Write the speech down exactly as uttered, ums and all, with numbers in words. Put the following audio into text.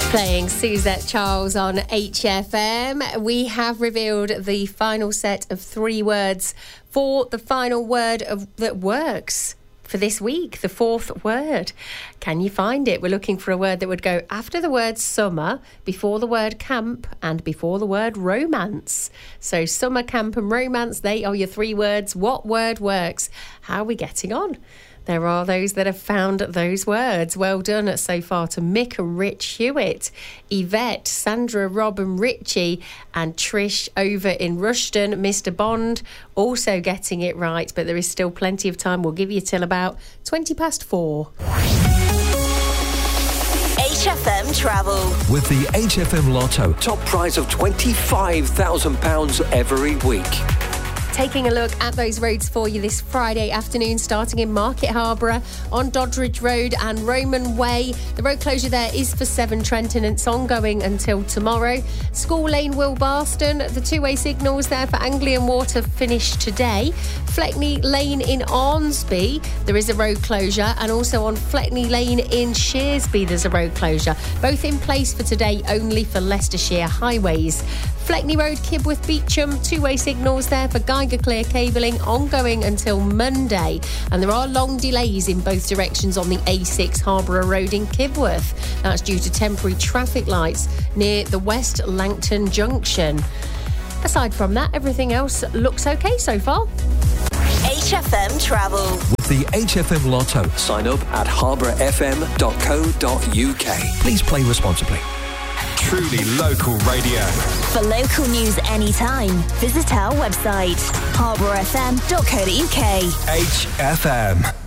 Playing Suzette Charles on H F M. We have revealed the final set of three words for the final word of that works for this week, the fourth word. Can you find it? We're looking for a word that would go after the word summer, before the word camp, and before the word romance. So summer, camp and romance, they are your three words. What word works? How are we getting on? There are those that have found those words. Well done so far to Mick and Rich Hewitt, Yvette, Sandra, Rob and Richie, and Trish over in Rushden. Mister Bond also getting it right, but there is still plenty of time. We'll give you till about twenty past four. H F M Travel. With the H F M Lotto, top prize of twenty-five thousand pounds every week. Taking a look at those roads for you this Friday afternoon, starting in Market Harborough on Doddridge Road and Roman Way. The road closure there is for Severn Trenton and it's ongoing until tomorrow. School Lane, Wilbarston, the two-way signals there for Anglian Water finished today. Fleckney Lane in Arnsby, there is a road closure, and also on Fleckney Lane in Shearsby there's a road closure. Both in place for today, only for Leicestershire highways. Fleckney Road, Kibworth Beecham, two-way signals there for Geiger Clear cabling, ongoing until Monday. And there are long delays in both directions on the A six Harborough Road in Kibworth. That's due to temporary traffic lights near the West Langton Junction. Aside from that, everything else looks okay so far. H F M Travel. With the H F M Lotto, sign up at harborough f m dot co dot u k. Please play responsibly. Truly local radio. For local news anytime, visit our website harborough f m dot co dot u k. H F M.